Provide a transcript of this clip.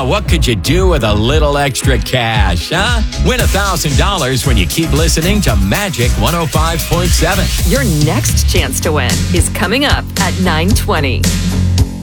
Now, what could you do with a little extra cash, huh? Win $1,000 when you keep listening to Magic 105.7. Your next chance to win is coming up at 9:20.